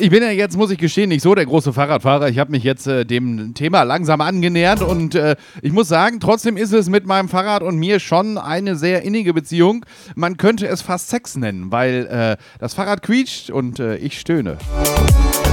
Ich bin ja jetzt, muss ich gestehen, nicht so der große Fahrradfahrer. Ich habe mich jetzt dem Thema langsam angenähert und ich muss sagen, trotzdem ist es mit meinem Fahrrad und mir schon eine sehr innige Beziehung. Man könnte es fast Sex nennen, weil das Fahrrad quietscht und ich stöhne.